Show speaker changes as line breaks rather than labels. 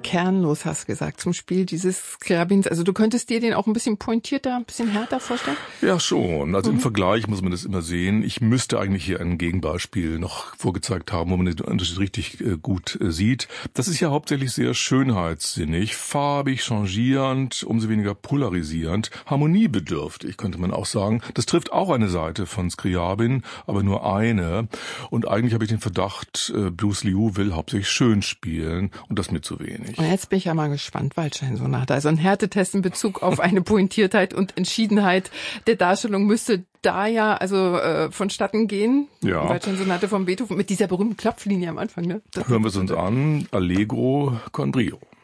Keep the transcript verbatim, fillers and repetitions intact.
kernlos, hast du gesagt, zum Spiel dieses Scriabins. Also du könntest dir den auch ein bisschen pointierter, ein bisschen härter vorstellen?
Ja, schon. Also mhm. im Vergleich muss man das immer sehen. Ich müsste eigentlich hier ein Gegenbeispiel noch vorgezeigt haben, wo man den Unterschied richtig äh, gut äh, sieht. Das ist ja hauptsächlich sehr schönheitssinnig, farbig, changierend, umso weniger polarisierend, harmoniebedürftig, könnte man auch sagen. Das trifft auch eine Seite von Scriabin, aber nur eine. Und eigentlich habe ich den Verdacht, äh, Blues Liu will hauptsächlich schön spielen und das mir zu wenig.
Und jetzt bin ich ja mal gespannt, Waldstein-Sonate. Also ein Härtetest in Bezug auf eine Pointiertheit und Entschiedenheit der Darstellung müsste da ja also äh, vonstatten gehen.
Ja.
Waldstein-Sonate von Beethoven mit dieser berühmten Klopflinie am Anfang. Ne?
Das Hören wir es uns an. Allegro con brio.